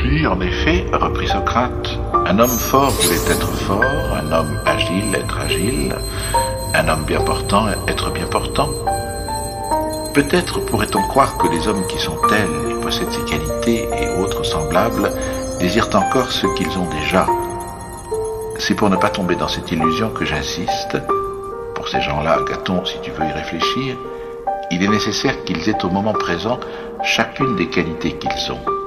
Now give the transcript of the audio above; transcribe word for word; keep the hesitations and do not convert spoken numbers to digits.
puis, en effet, reprit Socrate, un homme fort voulait être fort, un homme agile être agile, un homme bien portant être bien portant. Peut-être pourrait-on croire que les hommes qui sont tels et possèdent ces qualités et autres semblables désirent encore ce qu'ils ont déjà. C'est pour ne pas tomber dans cette illusion que j'insiste. Pour ces gens-là, Agathon, si tu veux y réfléchir, il est nécessaire qu'ils aient au moment présent chacune des qualités qu'ils ont.